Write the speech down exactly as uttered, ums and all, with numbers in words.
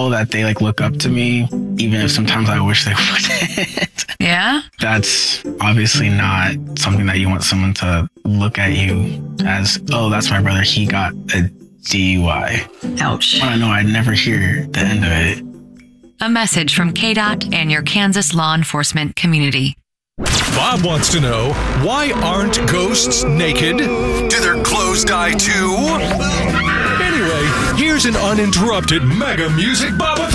know that they like look up to me, even if sometimes I wish they wouldn't. Yeah? That's obviously not something that you want someone to look at you as, oh, that's my brother, he got a D U I. Ouch. I know, I'd never hear the end of it. A message from K D O T and your Kansas law enforcement community. Bob wants to know, why aren't ghosts naked? Do their clothes die too? Anyway, here's an uninterrupted mega music Bob